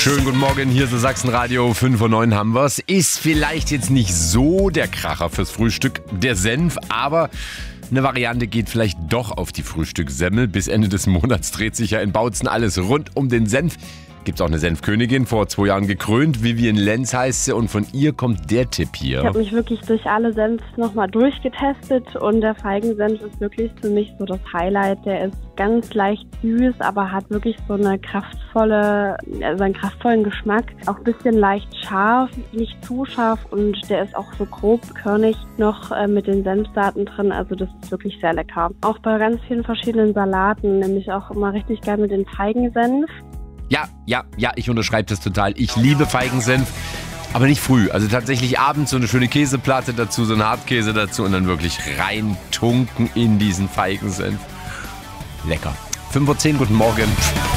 Schönen guten Morgen, hier ist das Sachsenradio 5:09 haben wir's. Ist vielleicht jetzt nicht so der Kracher fürs Frühstück, der Senf, aber eine Variante geht vielleicht doch auf die Frühstückssemmel. Bis Ende des Monats dreht sich ja in Bautzen alles rund um den Senf. Gibt's auch eine Senfkönigin, vor 2 Jahren gekrönt. Vivian Lenz heißt sie und von ihr kommt der Tipp hier. Ich habe mich wirklich durch alle Senfs nochmal durchgetestet und der Feigensenf ist wirklich für mich so das Highlight. Der ist ganz leicht süß, aber hat wirklich so einen kraftvollen Geschmack. Auch ein bisschen leicht scharf, nicht zu scharf und der ist auch so grob körnig noch mit den Senfsaaten drin. Also das ist wirklich sehr lecker. Auch bei ganz vielen verschiedenen Salaten, nämlich auch immer richtig geil mit den Feigensenf. Ja, ich unterschreibe das total. Ich liebe Feigensenf, aber nicht früh. Also tatsächlich abends so eine schöne Käseplatte dazu, so einen Hartkäse dazu und dann wirklich reintunken in diesen Feigensenf. Lecker. 5:10 Uhr, guten Morgen.